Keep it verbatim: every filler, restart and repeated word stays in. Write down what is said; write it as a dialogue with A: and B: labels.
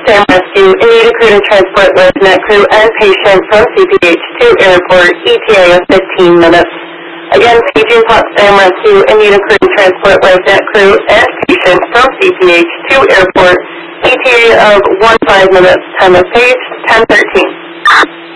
A: and rescue and need a crew to transport resident crew and patient from C P H to airport, E T A of fifteen minutes. Again, paging Pop and rescue and need a crew to transport resident crew and patient from C P H to airport, E T A of one five minutes. Time of page ten thirteen.